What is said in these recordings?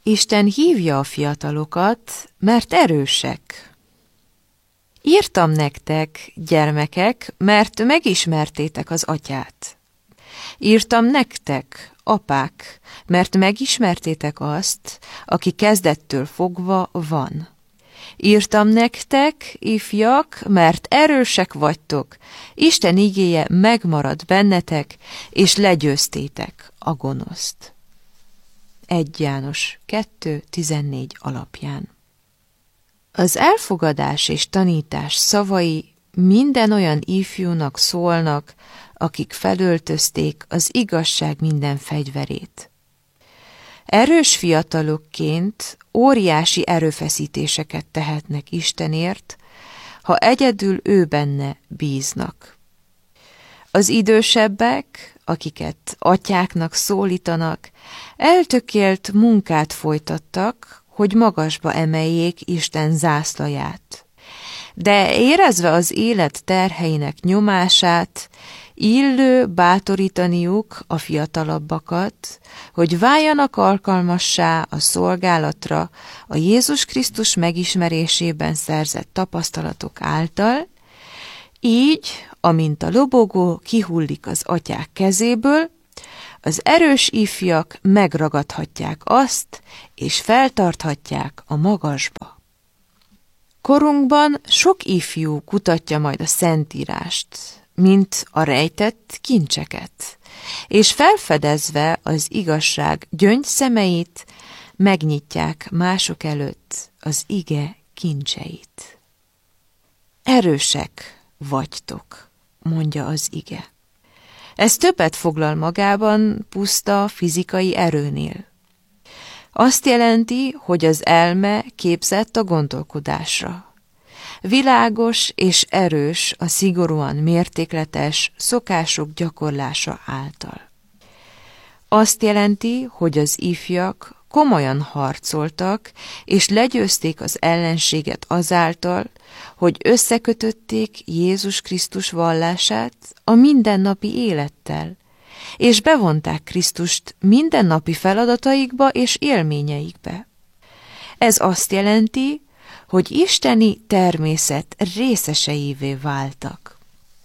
Isten hívja a fiatalokat, mert erősek. Írtam nektek, gyermekek, mert megismertétek az atyát. Írtam nektek, apák, mert megismertétek azt, aki kezdettől fogva van. Írtam nektek, ifjak, mert erősek vagytok, Isten igéje megmarad bennetek, és legyőztétek a gonoszt. 1 János 2.14 alapján. Az elfogadás és tanítás szavai minden olyan ifjúnak szólnak, akik felöltözték az igazság minden fegyverét. Erős fiatalokként óriási erőfeszítéseket tehetnek Istenért, ha egyedül ő benne bíznak. Az idősebbek, akiket atyáknak szólítanak, eltökélt munkát folytattak, hogy magasba emeljék Isten zászlaját. De érezve az élet terheinek nyomását, illő bátorítaniuk a fiatalabbakat, hogy váljanak alkalmassá a szolgálatra a Jézus Krisztus megismerésében szerzett tapasztalatok által, így, amint a lobogó kihullik az atyák kezéből, az erős ifjak megragadhatják azt, és feltarthatják a magasba. Korunkban sok ifjú kutatja majd a Szentírást, mint a rejtett kincseket, és felfedezve az igazság gyöngyszemeit, megnyitják mások előtt az ige kincseit. Erősek vagytok, mondja az ige. Ez többet foglal magában puszta fizikai erőnél. Azt jelenti, hogy az elme képzett a gondolkodásra. Világos és erős a szigorúan mértékletes szokások gyakorlása által. Azt jelenti, hogy az ifjak komolyan harcoltak, és legyőzték az ellenséget azáltal, hogy összekötötték Jézus Krisztus vallását a mindennapi élettel, és bevonták Krisztust mindennapi feladataikba és élményeikbe. Ez azt jelenti, hogy isteni természet részeseivé váltak.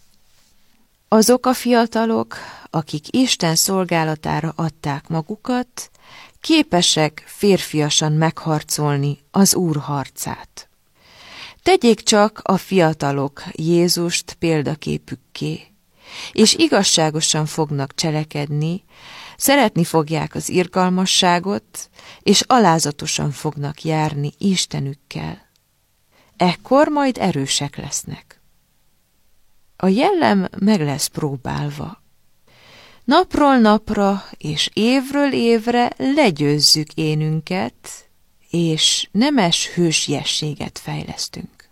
Azok a fiatalok, akik Isten szolgálatára adták magukat, képesek férfiasan megharcolni az Úr harcát. Tegyék csak a fiatalok Jézust példaképükké, és igazságosan fognak cselekedni, szeretni fogják az irgalmasságot, és alázatosan fognak járni Istenükkel. Ekkor majd erősek lesznek. A jellem meg lesz próbálva. Napról napra és évről évre legyőzzük énünket, és nemes hősiességet fejlesztünk.